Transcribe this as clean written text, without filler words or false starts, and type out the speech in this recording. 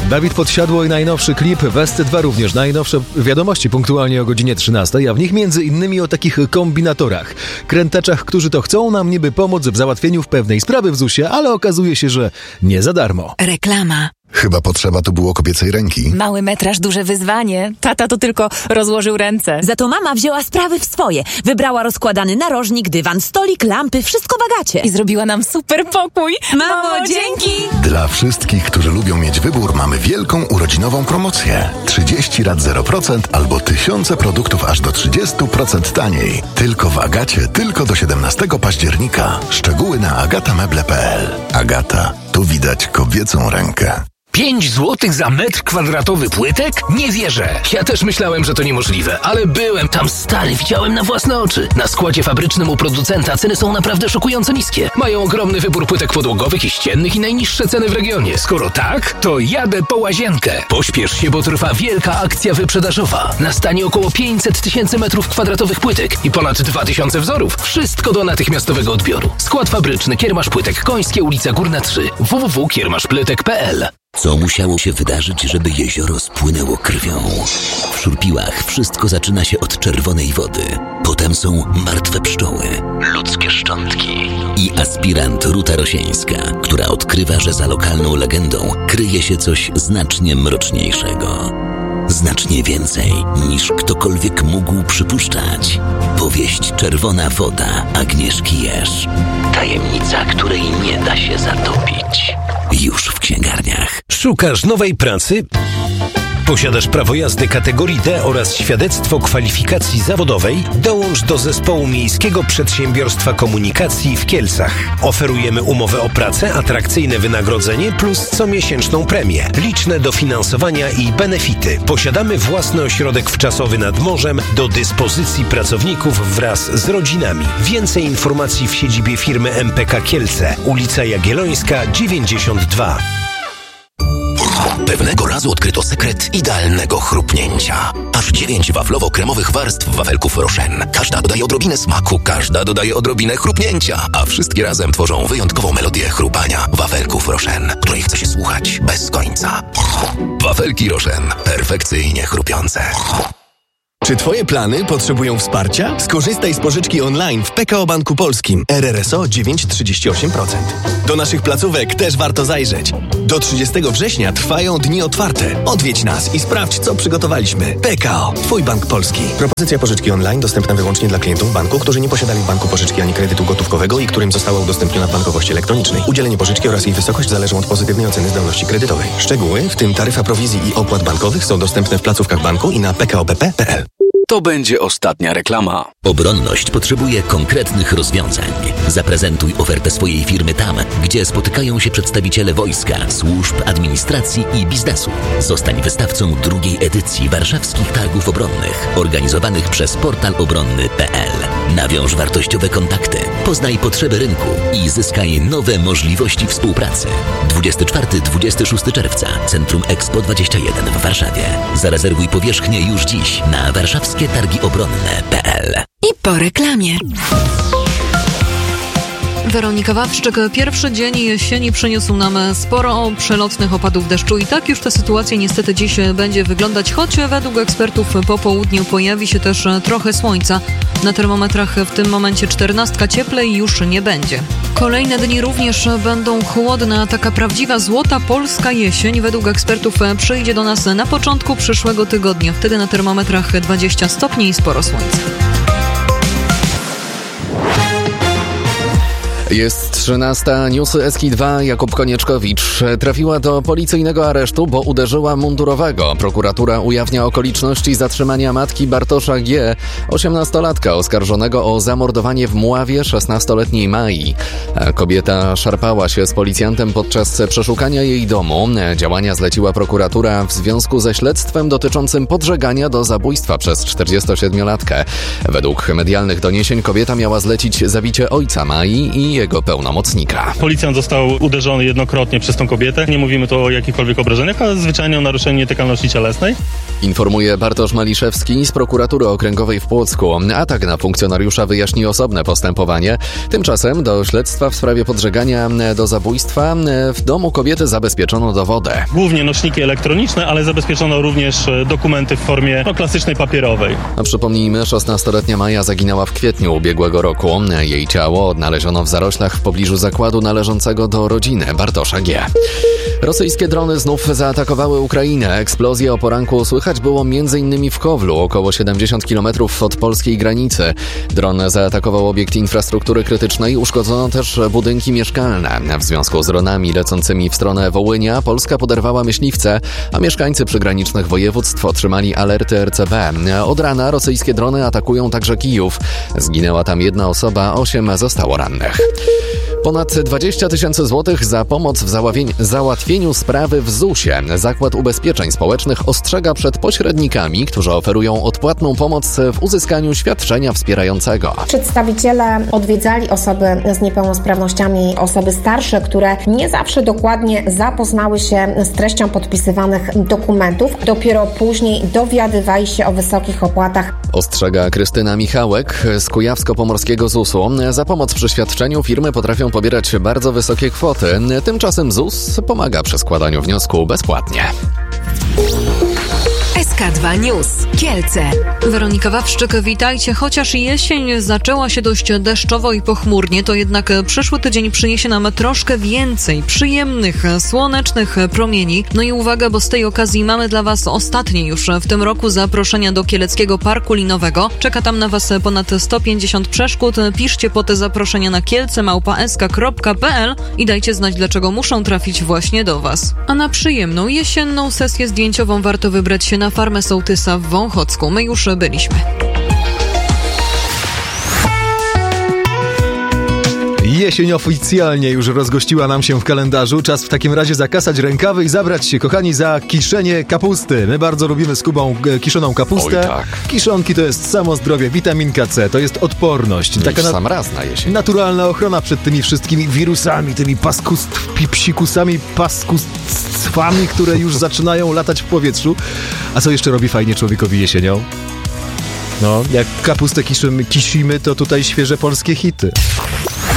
Dawid Podsiadło i najnowszy klip, Westy 2 również, najnowsze wiadomości punktualnie o godzinie 13, a w nich między innymi o takich kombinatorach, krętaczach, którzy to chcą nam niby pomóc w załatwieniu w pewnej sprawy w ZUS-ie, ale okazuje się, że nie za darmo. Reklama. Chyba potrzeba tu było kobiecej ręki. Mały metraż, duże wyzwanie. Tata to tylko rozłożył ręce. Za to mama wzięła sprawy w swoje. Wybrała rozkładany narożnik, dywan, stolik, lampy, wszystko w Agacie. I zrobiła nam super pokój. Mamo, dzięki! Dla wszystkich, którzy lubią mieć wybór, mamy wielką urodzinową promocję. 30 rat 0% albo tysiące produktów aż do 30% taniej. Tylko w Agacie, tylko do 17 października. Szczegóły na agatameble.pl. Agata, tu widać kobiecą rękę. 5 złotych za metr kwadratowy płytek? Nie wierzę. Ja też myślałem, że to niemożliwe, ale byłem tam, stary, widziałem na własne oczy. Na składzie fabrycznym u producenta ceny są naprawdę szokująco niskie. Mają ogromny wybór płytek podłogowych i ściennych i najniższe ceny w regionie. Skoro tak, to jadę po łazienkę. Pośpiesz się, bo trwa wielka akcja wyprzedażowa. Na stanie około 500 tysięcy metrów kwadratowych płytek i ponad 2000 wzorów. Wszystko do natychmiastowego odbioru. Skład fabryczny Kiermasz Płytek Końskie, ulica Górna 3. www.kiermaszplytek.pl. Co musiało się wydarzyć, żeby jezioro spłynęło krwią? W Szurpiłach wszystko zaczyna się od czerwonej wody. Potem są martwe pszczoły, ludzkie szczątki i aspirant Ruta Rosieńska, która odkrywa, że za lokalną legendą kryje się coś znacznie mroczniejszego. Znacznie więcej niż ktokolwiek mógł przypuszczać. Powieść Czerwona woda Agnieszki Jerz. Tajemnica, której nie da się zatopić. Już w księgarniach. Szukasz nowej pracy? Posiadasz prawo jazdy kategorii D oraz świadectwo kwalifikacji zawodowej? Dołącz do zespołu Miejskiego Przedsiębiorstwa Komunikacji w Kielcach. Oferujemy umowę o pracę, atrakcyjne wynagrodzenie plus comiesięczną premię, liczne dofinansowania i benefity. Posiadamy własny ośrodek wczasowy nad morzem do dyspozycji pracowników wraz z rodzinami. Więcej informacji w siedzibie firmy MPK Kielce, ulica Jagiellońska 92. Pewnego razu odkryto sekret idealnego chrupnięcia. Aż 9 waflowo-kremowych warstw wafelków Rochen. Każda dodaje odrobinę smaku, każda dodaje odrobinę chrupnięcia, a wszystkie razem tworzą wyjątkową melodię chrupania wafelków Rochen, której chce się słuchać bez końca. Wafelki Rochen. Perfekcyjnie chrupiące. Czy Twoje plany potrzebują wsparcia? Skorzystaj z pożyczki online w PKO Banku Polskim. RRSO 9,38%. Do naszych placówek też warto zajrzeć. Do 30 września trwają dni otwarte. Odwiedź nas i sprawdź, co przygotowaliśmy. PKO. Twój bank polski. Propozycja pożyczki online dostępna wyłącznie dla klientów banku, którzy nie posiadali w banku pożyczki ani kredytu gotówkowego i którym została udostępniona w bankowości elektronicznej. Udzielenie pożyczki oraz jej wysokość zależą od pozytywnej oceny zdolności kredytowej. Szczegóły, w tym taryfa prowizji i opłat bankowych, są dostępne w placówkach banku i na pkobp.pl. To będzie ostatnia reklama. Obronność potrzebuje konkretnych rozwiązań. Zaprezentuj ofertę swojej firmy tam, gdzie spotykają się przedstawiciele wojska, służb, administracji i biznesu. Zostań wystawcą drugiej edycji warszawskich targów obronnych, organizowanych przez portal obronny.pl. Nawiąż wartościowe kontakty, poznaj potrzeby rynku i zyskaj nowe możliwości współpracy. 24-26 czerwca, Centrum Expo 21 w Warszawie. Zarezerwuj powierzchnię już dziś na warszawskie-targi-obronne.pl. I po reklamie. Weronika Wawrzyk. Pierwszy dzień jesieni przyniósł nam sporo przelotnych opadów deszczu i tak już ta sytuacja niestety dziś będzie wyglądać, choć według ekspertów po południu pojawi się też trochę słońca. Na termometrach w tym momencie 14, cieplej już nie będzie. Kolejne dni również będą chłodne, a taka prawdziwa złota polska jesień według ekspertów przyjdzie do nas na początku przyszłego tygodnia. Wtedy na termometrach 20 stopni i sporo słońca. Jest 13. Newsy Eski2. Jakub Konieczkowicz. Trafiła do policyjnego aresztu, bo uderzyła mundurowego. Prokuratura ujawnia okoliczności zatrzymania matki Bartosza G., 18-latka oskarżonego o zamordowanie w Mławie 16-letniej Mai. Kobieta szarpała się z policjantem podczas przeszukania jej domu. Działania zleciła prokuratura w związku ze śledztwem dotyczącym podżegania do zabójstwa przez 47-latkę. Według medialnych doniesień kobieta miała zlecić zabicie ojca Mai i i jego pełnomocnika. Policjant został uderzony jednokrotnie przez tą kobietę. Nie mówimy tu o jakichkolwiek obrażeniach, ale zwyczajnie o naruszeniu nietykalności cielesnej. Informuje Bartosz Maliszewski z Prokuratury Okręgowej w Płocku. Atak na funkcjonariusza wyjaśni osobne postępowanie. Tymczasem do śledztwa w sprawie podżegania do zabójstwa w domu kobiety zabezpieczono dowody. Głównie nośniki elektroniczne, ale zabezpieczono również dokumenty w formie klasycznej papierowej. A przypomnijmy, 16-letnia Maja zaginęła w kwietniu ubiegłego roku. Jej ciało odnaleziono w zaroślach w pobliżu zakładu należącego do rodziny Bartosza G. Rosyjskie drony znów zaatakowały Ukrainę. Eksplozje o poranku słychać było m.in. w Kowlu, około 70 km od polskiej granicy. Dron zaatakował obiekt infrastruktury krytycznej, uszkodzono też budynki mieszkalne. W związku z dronami lecącymi w stronę Wołynia Polska poderwała myśliwce, a mieszkańcy przygranicznych województw otrzymali alerty RCB. Od rana rosyjskie drony atakują także Kijów. Zginęła tam 1 osoba, 8 zostało rannych. Ponad 20 000 złotych za pomoc w załatwieniu sprawy w ZUS-ie. Zakład Ubezpieczeń Społecznych ostrzega przed pośrednikami, którzy oferują odpłatną pomoc w uzyskaniu świadczenia wspierającego. Przedstawiciele odwiedzali osoby z niepełnosprawnościami, osoby starsze, które nie zawsze dokładnie zapoznały się z treścią podpisywanych dokumentów. Dopiero później dowiadywali się o wysokich opłatach. Ostrzega Krystyna Michałek z Kujawsko-Pomorskiego ZUS-u. Za pomoc przy świadczeniu firmy potrafią pobierać bardzo wysokie kwoty. Tymczasem ZUS pomaga przy składaniu wniosku bezpłatnie. SK2 News. Kielce. Weronika Wawrzyk, witajcie. Chociaż jesień zaczęła się dość deszczowo i pochmurnie, to jednak przyszły tydzień przyniesie nam troszkę więcej przyjemnych, słonecznych promieni. No i uwaga, bo z tej okazji mamy dla Was ostatnie już w tym roku zaproszenia do Kieleckiego Parku Linowego. Czeka tam na Was ponad 150 przeszkód. Piszcie po te zaproszenia na kielce@sk.pl i dajcie znać, dlaczego muszą trafić właśnie do Was. A na przyjemną jesienną sesję zdjęciową warto wybrać się na farmę sołtysa w Wąchocku. My już byliśmy. Jesień oficjalnie już rozgościła nam się w kalendarzu. Czas w takim razie zakasać rękawy i zabrać się, kochani, za kiszenie kapusty. My bardzo lubimy z Kubą kiszoną kapustę. Oj, tak. Kiszonki to jest samo zdrowie, witaminka C, to jest odporność. Taka sam raz na jesień. Naturalna ochrona przed tymi wszystkimi wirusami, tymi psikusami, paskustwami, które już zaczynają latać w powietrzu. A co jeszcze robi fajnie człowiekowi jesienią? No, jak kapustę kisimy, to tutaj świeże polskie hity.